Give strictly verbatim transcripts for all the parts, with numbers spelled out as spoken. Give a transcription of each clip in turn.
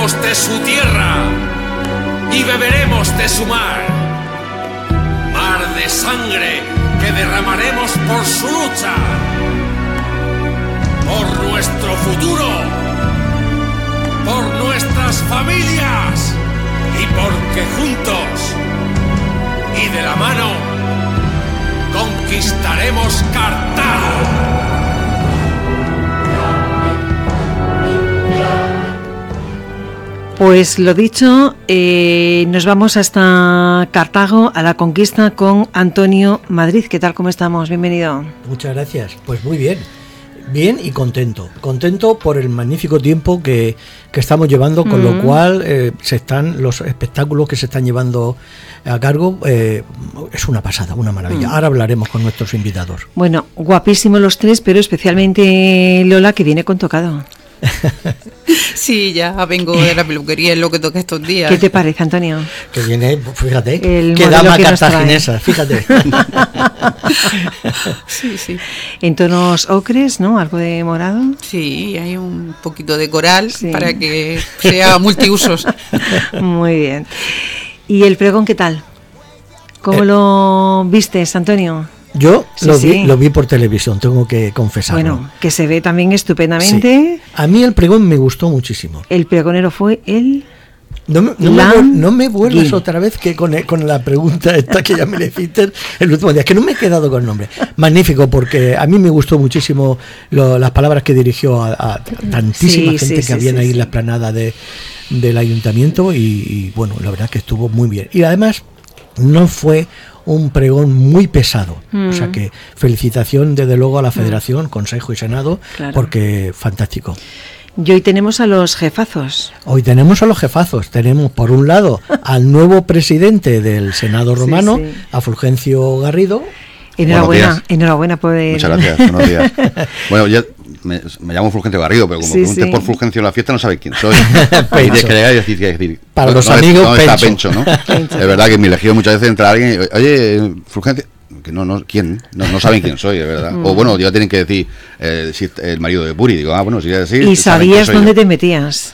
Comeremos de su tierra y beberemos de su mar. Mar de sangre que derramaremos por su lucha. Por nuestro futuro. Por nuestras familias. Y porque juntos y de la mano conquistaremos Cartago. Pues lo dicho, eh, nos vamos hasta Cartago a la conquista con Antonio Madrid. ¿Qué tal? ¿Cómo estamos? Bienvenido. Muchas gracias. Pues muy bien. Bien y contento. Contento por el magnífico tiempo que, que estamos llevando, con mm. lo cual eh, se están los espectáculos que se están llevando a cargo. Eh, es una pasada, una maravilla. Mm. Ahora hablaremos con nuestros invitados. Bueno, guapísimos los tres, pero especialmente Lola, que viene con tocado. Sí, ya vengo de la peluquería, es lo que toca estos días. ¿Qué te parece, Antonio? Que viene, fíjate, el que dama cartaginesa, fíjate. Sí, sí. En tonos ocres, ¿no? Algo de morado. Sí, hay un poquito de coral, sí, para que sea multiusos. Muy bien. ¿Y el pregón qué tal? ¿Cómo eh. lo vistes, Antonio? Yo sí, lo, sí. Vi, lo vi por televisión, tengo que confesarlo. Bueno, que se ve también estupendamente. Sí. A mí el pregón me gustó muchísimo. El pregonero fue el... No me, no, me, no me vuelvas otra vez que con, con la pregunta esta que ya me le hiciste el último día, que no me he quedado con el nombre. Magnífico, porque a mí me gustó muchísimo lo, las palabras que dirigió a, a tantísima sí, gente sí, que sí, habían sí, ahí sí. en la explanada de, del ayuntamiento y, y bueno, la verdad que estuvo muy bien. Y además no fue un pregón muy pesado, mm. o sea que felicitación desde luego a la Federación, mm. Consejo y Senado, claro. porque fantástico. Y hoy tenemos a los jefazos. Hoy tenemos a los jefazos, tenemos por un lado al nuevo presidente del Senado romano, sí, sí. a Fulgencio Garrido. Enhorabuena, enhorabuena por el... Muchas gracias, buenos días. Bueno, ya me, me llamo Fulgencio Garrido, pero como sí, preguntes sí. por Fulgencio en la fiesta no sabes quién soy. Tienes que llegar y decir, decir para los no, amigos, no Pencho. Está Pencho, ¿no? Pencho. Es verdad que en mi legión muchas veces entra alguien y, oye, Fulgencio, que no, no, ¿quién? No, no saben quién soy, es verdad. Mm. O bueno, ya tienen que decir eh, si el marido de Puri, digo, ah, bueno, si es así. ¿Y sabías dónde yo. te metías?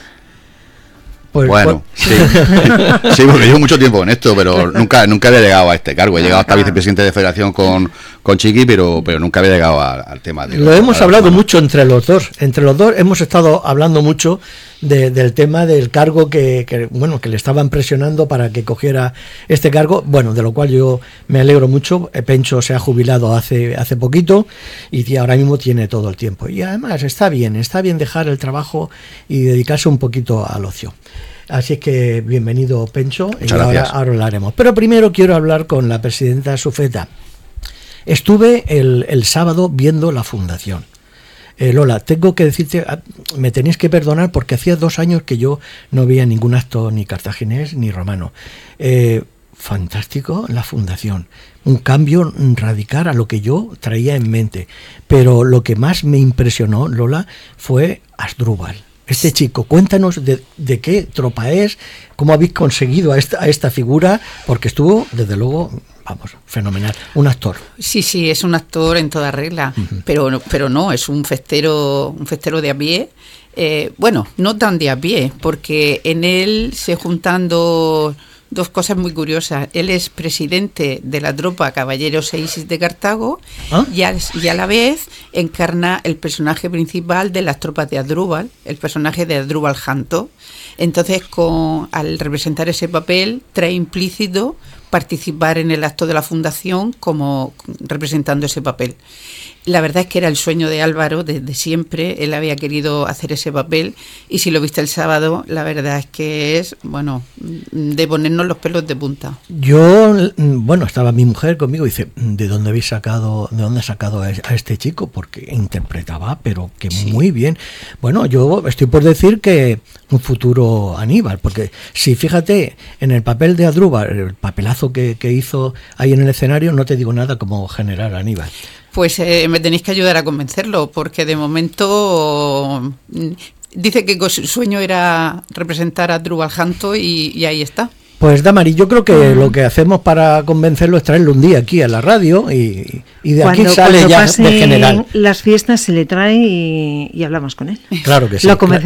Pues, bueno, pues, sí. sí, porque llevo mucho tiempo en esto, pero nunca nunca había llegado a este cargo. He llegado hasta vicepresidente de federación con, con Chiqui, pero pero nunca había llegado a, al tema. De Lo hemos hablado bueno. mucho entre los dos. Entre los dos hemos estado hablando mucho de, del tema del cargo que, que bueno que le estaban presionando para que cogiera este cargo. Bueno, de lo cual yo me alegro mucho. Pencho se ha jubilado hace hace poquito y ahora mismo tiene todo el tiempo. Y además está bien, está bien dejar el trabajo y dedicarse un poquito al ocio. Así que bienvenido, Pencho, y ahora, ahora hablaremos. Pero primero quiero hablar con la presidenta Sufeta. Estuve el, el sábado viendo la fundación. Eh, Lola, tengo que decirte, me tenéis que perdonar porque hacía dos años que yo no veía ningún acto ni cartaginés ni romano. Eh, fantástico la fundación, un cambio radical a lo que yo traía en mente. Pero lo que más me impresionó, Lola, fue Asdrúbal. Este chico, cuéntanos de, de qué tropa es, cómo habéis conseguido a esta, a esta figura, porque estuvo, desde luego, vamos, fenomenal, un actor. Sí, sí, es un actor en toda regla, uh-huh. pero, pero no, es un festero, un festero de a pie, eh, bueno, no tan de a pie, porque en él se juntan dos, dos cosas muy curiosas. Él es presidente de la tropa Caballeros Seisis de Cartago ¿Ah? y, a, y a la vez encarna el personaje principal de las tropas de Asdrúbal, el personaje de Asdrúbal Janto. Entonces, con, al representar ese papel, trae implícito participar en el acto de la fundación como representando ese papel. La verdad es que era el sueño de Álvaro desde siempre, él había querido hacer ese papel y si lo viste el sábado, la verdad es que es, bueno, de ponernos los pelos de punta. Yo, bueno, estaba mi mujer conmigo y dice, ¿de dónde habéis sacado, de dónde has sacado a este chico? Porque interpretaba, pero que sí. muy bien. Bueno, yo estoy por decir que un futuro Aníbal, porque si fíjate, en el papel de Asdrúbal, el papelazo que, que hizo ahí en el escenario, no te digo nada como general Aníbal. Pues eh, me tenéis que ayudar a convencerlo, porque de momento dice que su sueño era representar a Asdrúbal Janto y, y ahí está. Pues Damari, yo creo que uh-huh. lo que hacemos para convencerlo es traerlo un día aquí a la radio y, y de cuando, aquí sale ya de general. Las fiestas se le trae y, y hablamos con él. Claro que sí. Lo